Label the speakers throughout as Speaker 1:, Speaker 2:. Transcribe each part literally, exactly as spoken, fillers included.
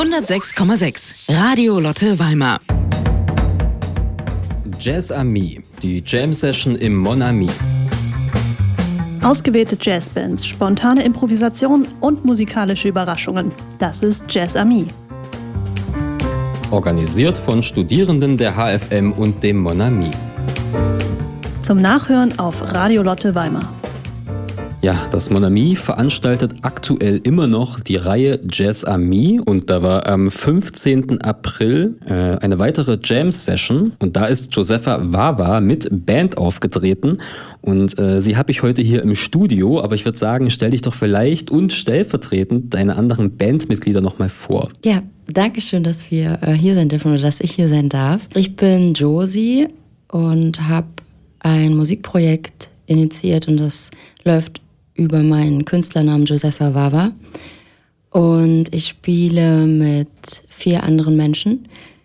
Speaker 1: hundertsechs Komma sechs Radio Lotte Weimar.
Speaker 2: Jazz Ami, die Jam Session im Mon Ami.
Speaker 3: Ausgewählte Jazzbands, spontane Improvisation und musikalische Überraschungen. Das ist Jazz Ami.
Speaker 2: Organisiert von Studierenden der H F M und dem Mon Ami.
Speaker 3: Zum Nachhören auf Radio Lotte Weimar.
Speaker 2: Ja, das Mon Ami veranstaltet aktuell immer noch die Reihe Jazz Ami und da war am fünfzehnten April äh, eine weitere Jam-Session und da ist Josefa Wawa mit Band aufgetreten und äh, sie habe ich heute hier im Studio, aber ich würde sagen, stell dich doch vielleicht und stellvertretend deine anderen Bandmitglieder nochmal vor.
Speaker 4: Ja, danke schön, dass wir äh, hier sein dürfen oder dass ich hier sein darf. Ich bin Josie und habe ein Musikprojekt initiiert und das läuft über meinen Künstlernamen Josefa Wawa. Und ich spiele mit vier anderen Menschen.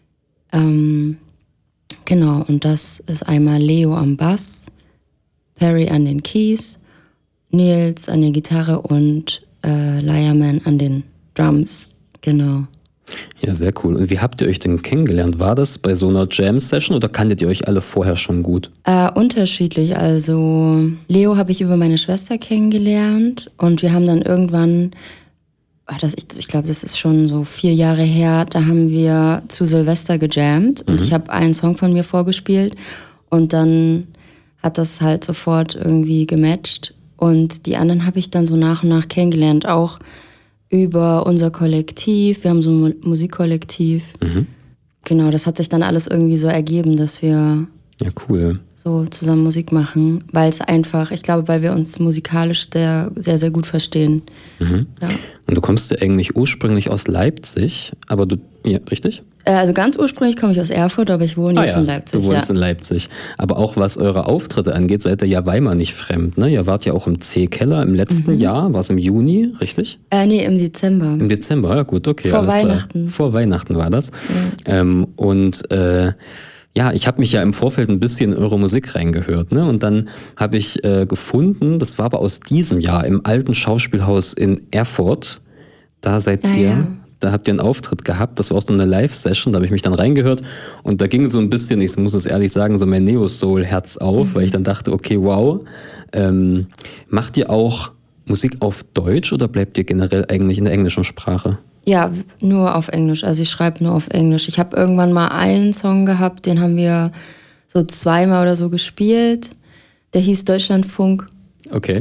Speaker 4: Ähm, genau, und das ist einmal Leo am Bass, Perry an den Keys, Nils an der Gitarre und äh, Liarman an den Drums. Genau.
Speaker 2: Ja, sehr cool. Und wie habt ihr euch denn kennengelernt? War das bei so einer Jam-Session oder kanntet ihr euch alle vorher schon gut?
Speaker 4: Äh, unterschiedlich. Also Leo habe ich über meine Schwester kennengelernt und wir haben dann irgendwann, ach, das, ich, ich glaube, das ist schon so vier Jahre her, da haben wir zu Silvester gejammt und mhm. ich habe einen Song von mir vorgespielt und dann hat das halt sofort irgendwie gematcht und die anderen habe ich dann so nach und nach kennengelernt, auch über unser Kollektiv, wir haben so ein Musikkollektiv. Mhm. Genau, das hat sich dann alles irgendwie so ergeben, dass wir
Speaker 2: ja, cool.
Speaker 4: so zusammen Musik machen, weil es einfach, ich glaube, weil wir uns musikalisch sehr, sehr, sehr gut verstehen.
Speaker 2: Mhm. Ja. Und du kommst ja eigentlich ursprünglich aus Leipzig, aber du, ja, richtig?
Speaker 4: Also ganz ursprünglich komme ich aus Erfurt, aber ich wohne
Speaker 2: ah,
Speaker 4: jetzt
Speaker 2: ja,
Speaker 4: in Leipzig.
Speaker 2: Du wohnst
Speaker 4: ja.
Speaker 2: in Leipzig. Aber auch was eure Auftritte angeht, seid ihr ja Weimar nicht fremd, ne? Ihr wart ja auch im C-Keller im letzten mhm. Jahr, war es im Juni, richtig?
Speaker 4: Äh, nee, im Dezember.
Speaker 2: Im Dezember, ja gut, okay.
Speaker 4: Vor
Speaker 2: alles
Speaker 4: Weihnachten.
Speaker 2: Klar. Vor Weihnachten war das.
Speaker 4: Ja.
Speaker 2: Ähm, und äh, ja, ich habe mich ja im Vorfeld ein bisschen in eure Musik reingehört, ne? Und dann habe ich äh, gefunden, das war aber aus diesem Jahr im alten Schauspielhaus in Erfurt. Da seid
Speaker 4: ah,
Speaker 2: ihr,
Speaker 4: ja.
Speaker 2: da habt ihr einen Auftritt gehabt. Das war auch so eine Live-Session, da habe ich mich dann reingehört und da ging so ein bisschen, ich muss es ehrlich sagen, so mein Neo-Soul-Herz auf, mhm. weil ich dann dachte, okay, wow. Ähm, macht ihr auch Musik auf Deutsch oder bleibt ihr generell eigentlich in der englischen Sprache?
Speaker 4: Ja, nur auf Englisch. Also ich schreibe nur auf Englisch. Ich habe irgendwann mal einen Song gehabt, den haben wir so zweimal oder so gespielt. Der hieß Deutschlandfunk.
Speaker 2: Okay.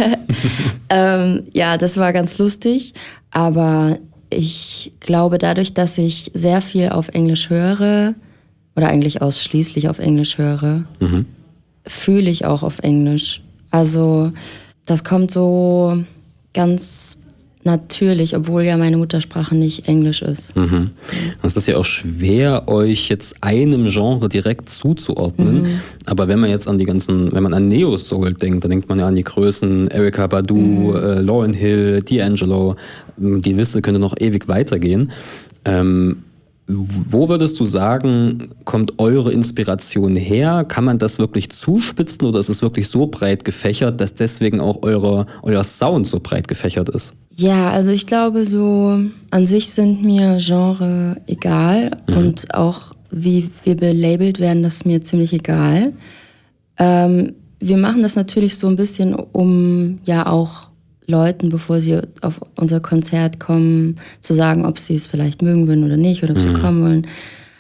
Speaker 4: ähm, ja, das war ganz lustig. Aber ich glaube, dadurch, dass ich sehr viel auf Englisch höre, oder eigentlich ausschließlich auf Englisch höre, mhm. fühle ich auch auf Englisch. Also das kommt so ganz natürlich, obwohl ja meine Muttersprache nicht Englisch ist.
Speaker 2: Mhm. Es ist ja auch schwer, euch jetzt einem Genre direkt zuzuordnen. Mhm. Aber wenn man jetzt an die ganzen, wenn man an Neo-Soul denkt, dann denkt man ja an die Größen Erykah Badu, mhm. äh, Lauryn Hill, D'Angelo. Die Liste könnte noch ewig weitergehen. Ähm, Wo würdest du sagen, kommt eure Inspiration her? Kann man das wirklich zuspitzen oder ist es wirklich so breit gefächert, dass deswegen auch eure, euer Sound so breit gefächert ist?
Speaker 4: Ja, also ich glaube so, an sich sind mir Genre egal mhm. und auch wie wir belabelt werden, das ist mir ziemlich egal. Ähm, wir machen das natürlich so ein bisschen, um ja auch Leuten, bevor sie auf unser Konzert kommen, zu sagen, ob sie es vielleicht mögen würden oder nicht oder ob mhm. sie kommen wollen.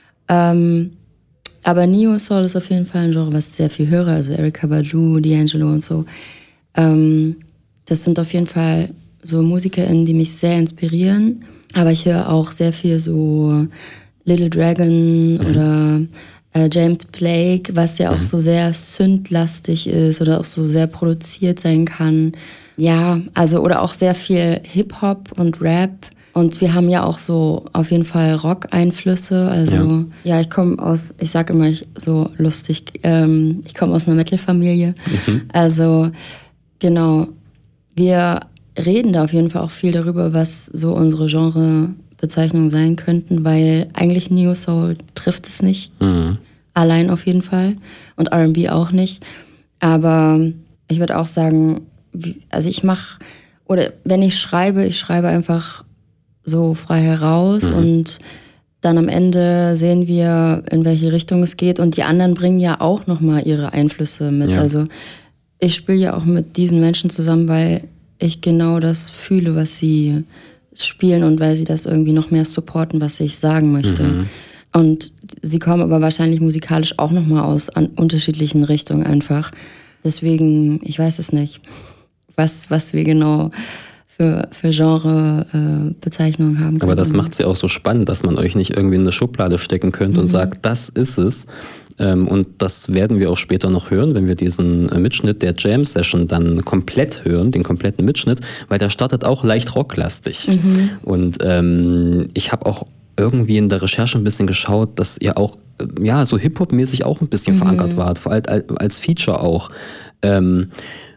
Speaker 4: Ähm, aber Neo-Soul ist auf jeden Fall ein Genre, was ich sehr viel höre, also Erykah Badu, D'Angelo und so. Ähm, das sind auf jeden Fall so MusikerInnen, die mich sehr inspirieren. Aber ich höre auch sehr viel so Little Dragon mhm. oder äh, James Blake, was ja auch mhm. so sehr synthlastig ist oder auch so sehr produziert sein kann. Ja, also oder auch sehr viel Hip-Hop und Rap. Und wir haben ja auch so auf jeden Fall Rock-Einflüsse. Also ja, ja ich komme aus, ich sage immer ich, so lustig, ähm, ich komme aus einer Metal-Familie. Mhm. Also genau, wir reden da auf jeden Fall auch viel darüber, was so unsere Genrebezeichnungen sein könnten, weil eigentlich Neo-Soul trifft es nicht. Mhm. Allein auf jeden Fall. Und R and B auch nicht. Aber ich würde auch sagen, also ich mache, oder wenn ich schreibe, ich schreibe einfach so frei heraus mhm. und dann am Ende sehen wir, in welche Richtung es geht und die anderen bringen ja auch nochmal ihre Einflüsse mit. Ja. Also ich spiele ja auch mit diesen Menschen zusammen, weil ich genau das fühle, was sie spielen und weil sie das irgendwie noch mehr supporten, was ich sagen möchte. Mhm. Und sie kommen aber wahrscheinlich musikalisch auch nochmal aus an unterschiedlichen Richtungen einfach. Deswegen, ich weiß es nicht, was, was wir genau für, für Genre-Bezeichnungen äh, haben.
Speaker 2: Aber das macht es ja auch so spannend, dass man euch nicht irgendwie in eine Schublade stecken könnte mhm. und sagt, das ist es. Ähm, und das werden wir auch später noch hören, wenn wir diesen äh, Mitschnitt der Jam-Session dann komplett hören, den kompletten Mitschnitt, weil der startet auch leicht rocklastig. Mhm. Und ähm, ich habe auch irgendwie in der Recherche ein bisschen geschaut, dass ihr auch ja so Hip-Hop-mäßig auch ein bisschen mhm. verankert wart, vor allem als Feature auch. Ähm,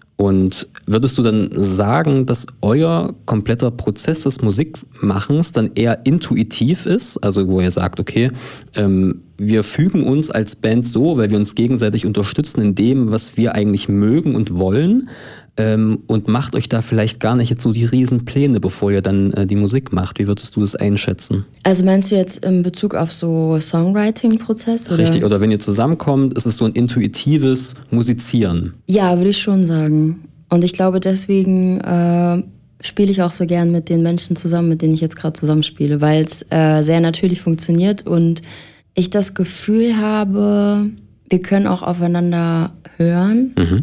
Speaker 2: und würdest du dann sagen, dass euer kompletter Prozess des Musikmachens dann eher intuitiv ist? Also wo ihr sagt, okay, ähm, wir fügen uns als Band so, weil wir uns gegenseitig unterstützen in dem, was wir eigentlich mögen und wollen, ähm, und macht euch da vielleicht gar nicht jetzt so die Riesenpläne, bevor ihr dann äh, die Musik macht. Wie würdest du das einschätzen?
Speaker 4: Also meinst du jetzt in Bezug auf so Songwriting-Prozess?
Speaker 2: Richtig, oder wenn ihr zusammenkommt, ist es so ein intuitives Musizieren?
Speaker 4: Ja, würde ich schon sagen. Und ich glaube, deswegen äh, spiele ich auch so gern mit den Menschen zusammen, mit denen ich jetzt gerade zusammenspiele, weil es äh, sehr natürlich funktioniert und ich das Gefühl habe, wir können auch aufeinander hören. Mhm.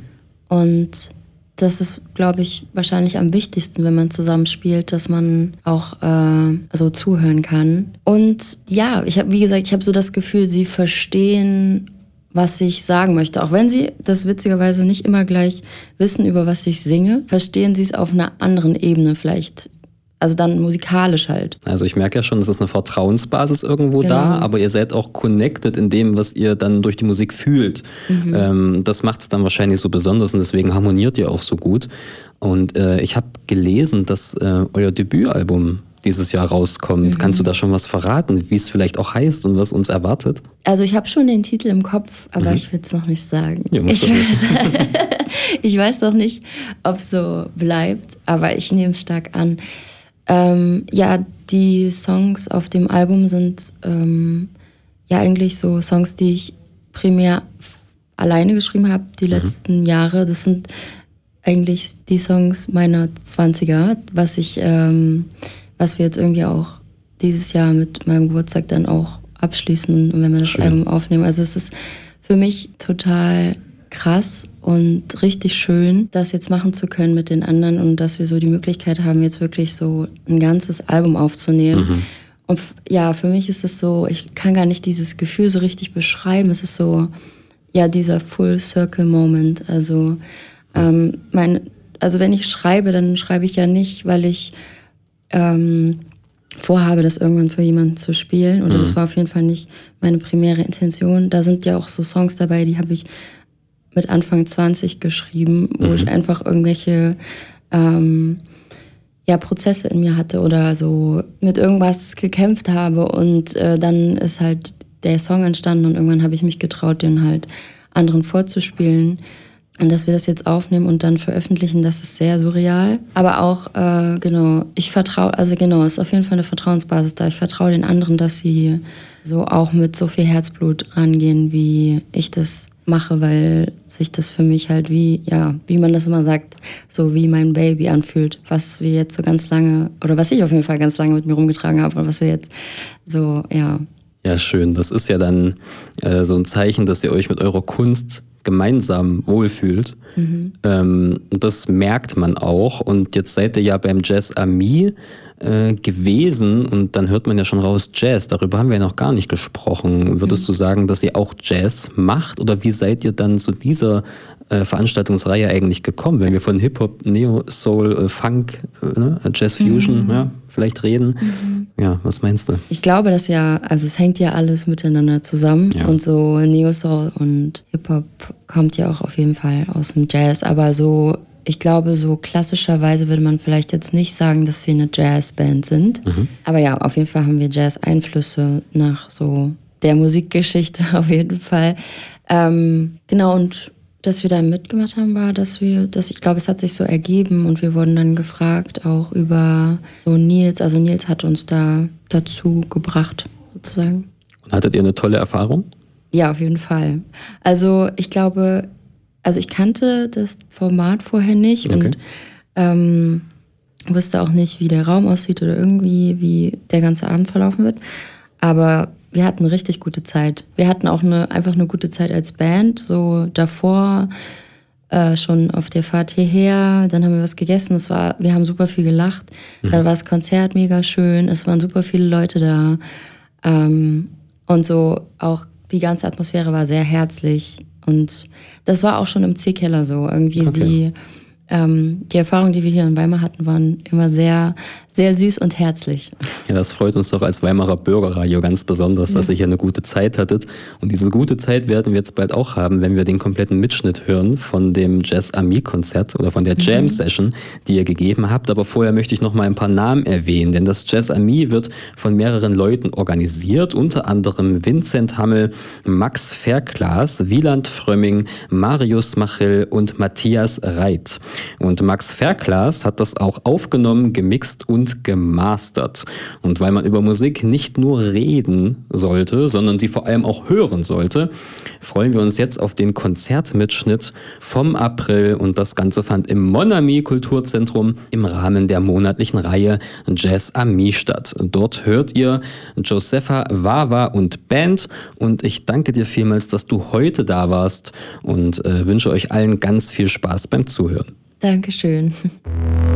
Speaker 4: Und das ist, glaube ich, wahrscheinlich am wichtigsten, wenn man zusammenspielt, dass man auch äh, so zuhören kann. Und ja, ich habe, wie gesagt, ich habe so das Gefühl, sie verstehen, was ich sagen möchte. Auch wenn sie das witzigerweise nicht immer gleich wissen, über was ich singe, verstehen sie es auf einer anderen Ebene vielleicht. Also dann musikalisch halt.
Speaker 2: Also ich merke ja schon, es ist eine Vertrauensbasis irgendwo genau. da, aber ihr seid auch connected in dem, was ihr dann durch die Musik fühlt. Mhm. Ähm, das macht es dann wahrscheinlich so besonders und deswegen harmoniert ihr auch so gut. Und äh, ich habe gelesen, dass äh, euer Debütalbum dieses Jahr rauskommt. Mhm. Kannst du da schon was verraten, wie es vielleicht auch heißt und was uns erwartet?
Speaker 4: Also ich habe schon den Titel im Kopf, aber mhm. ich will es noch nicht sagen. Ja, ich, weiß, ich weiß noch nicht, ob es so bleibt, aber ich nehme es stark an. Ähm, ja, die Songs auf dem Album sind ähm, ja eigentlich so Songs, die ich primär alleine geschrieben habe die mhm. letzten Jahre. Das sind eigentlich die Songs meiner zwanziger, was ich, ähm, was wir jetzt irgendwie auch dieses Jahr mit meinem Geburtstag dann auch abschließen, wenn wir das Schön. Album aufnehmen. Also es ist für mich total krass und richtig schön, das jetzt machen zu können mit den anderen und dass wir so die Möglichkeit haben, jetzt wirklich so ein ganzes Album aufzunehmen. Mhm. Und ja, für mich ist es so, ich kann gar nicht dieses Gefühl so richtig beschreiben. Es ist so, ja, dieser Full-Circle-Moment. Also, ähm, mein, also wenn ich schreibe, dann schreibe ich ja nicht, weil ich ähm, vorhabe, das irgendwann für jemanden zu spielen. Oder mhm. das war auf jeden Fall nicht meine primäre Intention. Da sind ja auch so Songs dabei, die habe ich mit Anfang zwanzig geschrieben, wo mhm. ich einfach irgendwelche ähm, ja, Prozesse in mir hatte oder so mit irgendwas gekämpft habe und äh, dann ist halt der Song entstanden und irgendwann habe ich mich getraut, den halt anderen vorzuspielen. Und dass wir das jetzt aufnehmen und dann veröffentlichen, das ist sehr surreal. Aber auch, äh, genau, ich vertraue, also genau, es ist auf jeden Fall eine Vertrauensbasis da. Ich vertraue den anderen, dass sie so auch mit so viel Herzblut rangehen, wie ich das mache, weil sich das für mich halt wie, ja, wie man das immer sagt, so wie mein Baby anfühlt, was wir jetzt so ganz lange, oder was ich auf jeden Fall ganz lange mit mir rumgetragen habe und was wir jetzt so, ja.
Speaker 2: Ja, schön. Das ist ja dann äh, so ein Zeichen, dass ihr euch mit eurer Kunst gemeinsam wohlfühlt. Mhm. Ähm, das merkt man auch. Und jetzt seid ihr ja beim Jazz Ami äh, gewesen und dann hört man ja schon raus Jazz. Darüber haben wir ja noch gar nicht gesprochen. Würdest mhm. du sagen, dass ihr auch Jazz macht oder wie seid ihr dann zu dieser äh, Veranstaltungsreihe eigentlich gekommen? Wenn wir von Hip-Hop, Neo, Soul, äh, Funk, äh, ne? Jazz Fusion mhm. ja, vielleicht reden. Mhm. Ja, was meinst du?
Speaker 4: Ich glaube, dass ja, also es hängt ja alles miteinander zusammen ja. und so Neo Soul und Hip-Hop kommt ja auch auf jeden Fall aus dem Jazz, aber so, ich glaube, so klassischerweise würde man vielleicht jetzt nicht sagen, dass wir eine Jazzband sind. Mhm. Aber ja, auf jeden Fall haben wir Jazz-Einflüsse nach so der Musikgeschichte auf jeden Fall. Ähm, genau, und dass wir da mitgemacht haben, war, dass wir, dass ich glaube, es hat sich so ergeben und wir wurden dann gefragt auch über so Nils. Also Nils hat uns da dazu gebracht, sozusagen.
Speaker 2: Und hattet ihr eine tolle Erfahrung?
Speaker 4: Ja, auf jeden Fall. Also ich glaube, also ich kannte das Format vorher nicht okay. und ähm, wusste auch nicht, wie der Raum aussieht oder irgendwie, wie der ganze Abend verlaufen wird. Aber wir hatten eine richtig gute Zeit. Wir hatten auch eine, einfach eine gute Zeit als Band. So davor, äh, schon auf der Fahrt hierher, dann haben wir was gegessen. Es war, wir haben super viel gelacht. Mhm. Dann war das Konzert mega schön. Es waren super viele Leute da. Ähm, und so auch die ganze Atmosphäre war sehr herzlich. Und das war auch schon im C-Keller so. Irgendwie okay. die... Ähm, die Erfahrungen, die wir hier in Weimar hatten, waren immer sehr, sehr süß und herzlich.
Speaker 2: Ja, das freut uns doch als Weimarer Bürgerradio ganz besonders, ja. dass ihr hier eine gute Zeit hattet. Und diese gute Zeit werden wir jetzt bald auch haben, wenn wir den kompletten Mitschnitt hören von dem Jazz-Ami-Konzert oder von der Jam-Session, die ihr gegeben habt. Aber vorher möchte ich noch mal ein paar Namen erwähnen, denn das Jazz-Ami wird von mehreren Leuten organisiert, unter anderem Vincent Hammel, Max Verklas, Wieland Frömming, Marius Machill und Matthias Reit. Und Max Verklas hat das auch aufgenommen, gemixt und gemastert. Und weil man über Musik nicht nur reden sollte, sondern sie vor allem auch hören sollte, freuen wir uns jetzt auf den Konzertmitschnitt vom April. Und das Ganze fand im Mon Ami Kulturzentrum im Rahmen der monatlichen Reihe Jazz Ami statt. Dort hört ihr Josefa Wawa und Band. Und ich danke dir vielmals, dass du heute da warst und äh, wünsche euch allen ganz viel Spaß beim Zuhören.
Speaker 4: Dankeschön.